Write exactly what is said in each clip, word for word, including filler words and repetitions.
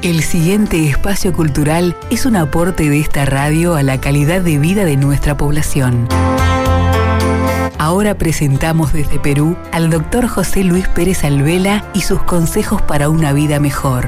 El siguiente espacio cultural es un aporte de esta radio a la calidad de vida de nuestra población. Ahora presentamos desde Perú al doctor José Luis Pérez Alvela y sus consejos para una vida mejor.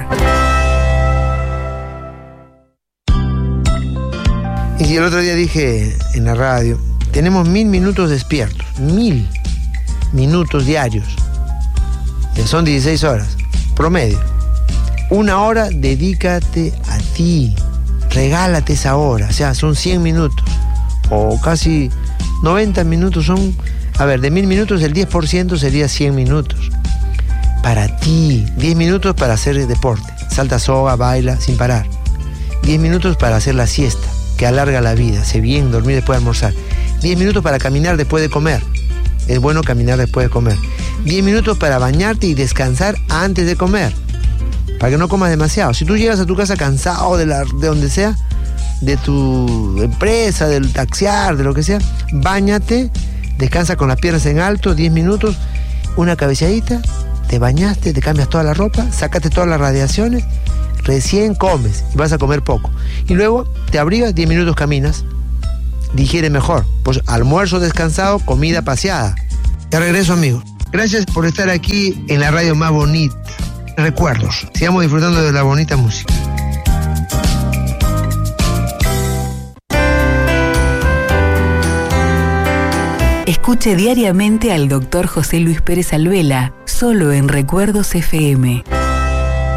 Y el otro día dije en la radio, tenemos mil minutos despiertos, mil minutos diarios. Ya son dieciséis horas, promedio. Una hora dedícate a ti, regálate esa hora, o sea, son cien minutos, o casi noventa minutos son, a ver, de mil minutos el diez por ciento sería cien minutos. Para ti, diez minutos para hacer deporte, salta soga, baila sin parar. diez minutos para hacer la siesta, que alarga la vida, hace bien dormir después de almorzar. diez minutos para caminar después de comer, es bueno caminar después de comer. diez minutos para bañarte y descansar antes de comer, para que no comas demasiado. Si tú llegas a tu casa cansado de, la, de donde sea, de tu empresa, del taxiar, de lo que sea, báñate, descansa con las piernas en alto, diez minutos, una cabeceadita, te bañaste, te cambias toda la ropa, sacaste todas las radiaciones, recién comes y vas a comer poco. Y luego te abrigas, diez minutos caminas, digiere mejor. Pues almuerzo descansado, comida paseada. Te regreso, amigos. Gracias por estar aquí en la radio más bonita. Recuerdos. Sigamos disfrutando de la bonita música. Escuche diariamente al doctor José Luis Pérez Alvela, solo en Recuerdos F M.